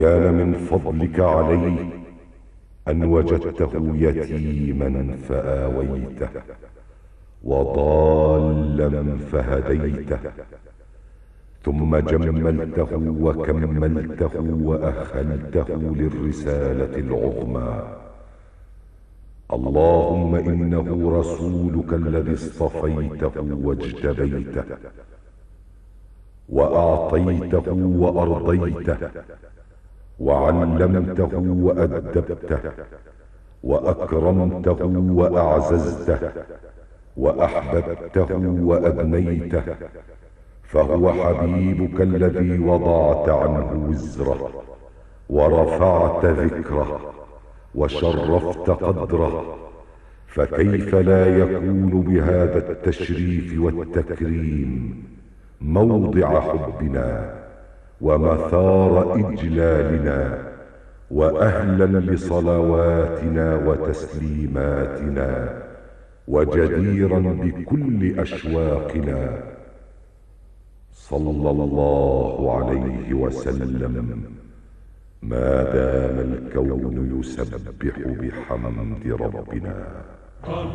كان من فضلك علي أن وجدته يتيما فآويته، وضالا فهديته، ثم جملته وكملته وأهلته للرسالة العظمى. اللهم إنه رسولك الذي اصطفيته واجتبيته، وأعطيته وأرضيته، وعلمته وأدبته، وأكرمته وأعززته، وأحببته وأدنيته، فهو حبيبك الذي وضعت عنه وزره، ورفعت ذكره، وشرفت قدره، فكيف لا يكون بهذا التشريف والتكريم موضع حبنا ومثار إجلالنا وأهلا لصلواتنا وتسليماتنا وجديرا بكل أشواقنا، صلى الله عليه وسلم، ما دام الكون يسبح بحمد ربنا.